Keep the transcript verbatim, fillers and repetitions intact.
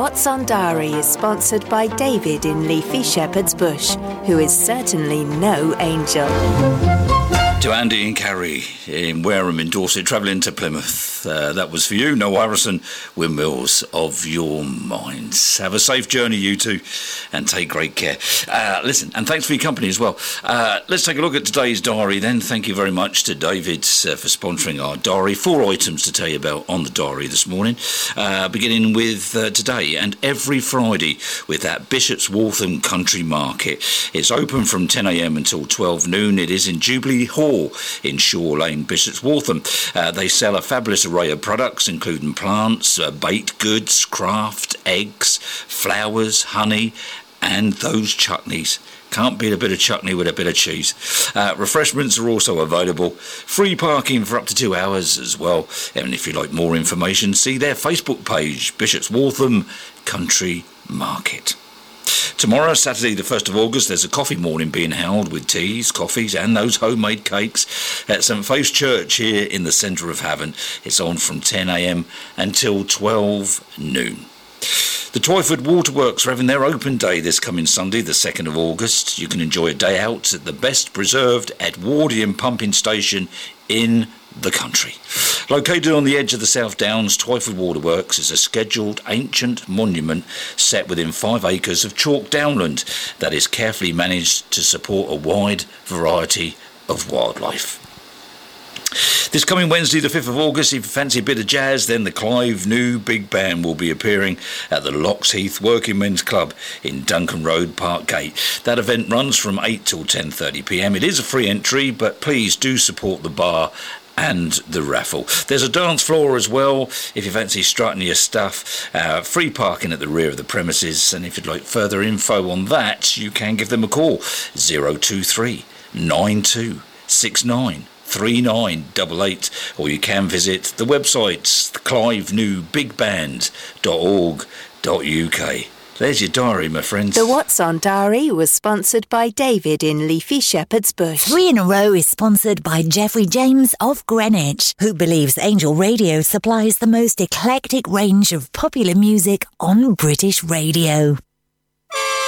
What's on Diary is sponsored by David in Leafy Shepherd's Bush, who is certainly no angel. To Andy and Carrie in Wareham in Dorset, travelling to Plymouth. Uh, that was for you, Noel Harrison, Windmills of Your Minds. Have a safe journey, you two, and take great care. Uh, listen, and thanks for your company as well. Uh, let's take a look at today's diary then. Thank you very much to David uh, for sponsoring our diary. Four items to tell you about on the diary this morning, uh, beginning with uh, today and every Friday with that Bishop's Waltham Country Market. It's open from ten a.m. until twelve noon. It is in Jubilee Hall in Shore Lane, Bishop's Waltham. Uh, they sell a fabulous array of products, including plants, uh, baked goods, craft, eggs, flowers, honey, and those chutneys. Can't beat a bit of chutney with a bit of cheese. Uh, refreshments are also available. Free parking for up to two hours as well. And if you'd like more information, see their Facebook page, Bishop's Waltham Country Market. Tomorrow, Saturday the first of August, there's a coffee morning being held with teas, coffees and those homemade cakes at St Faith's Church here in the centre of Havant. It's on from ten a.m. until twelve noon. The Twyford Waterworks are having their open day this coming Sunday, the second of August. You can enjoy a day out at the best preserved Edwardian pumping station in the country. Located on the edge of the South Downs, Twyford Waterworks is a scheduled ancient monument set within five acres of chalk downland that is carefully managed to support a wide variety of wildlife. This coming Wednesday, the fifth of August, if you fancy a bit of jazz, then the Clive New Big Band will be appearing at the Loxheath Working Men's Club in Duncan Road, Park Gate. That event runs from eight till ten thirty p.m. It is a free entry, but please do support the bar and the raffle. There's a dance floor as well if you fancy strutting your stuff. Uh, free parking at the rear of the premises, and if you'd like further info on that, you can give them a call, zero two three nine two six nine three nine eight eight, or you can visit the websites, the clive new big band dot org dot u k. There's your diary, my friends. The What's On Diary was sponsored by David in Leafy Shepherd's Bush. Three in a Row is sponsored by Jeffrey James of Greenwich, who believes Angel Radio supplies the most eclectic range of popular music on British radio.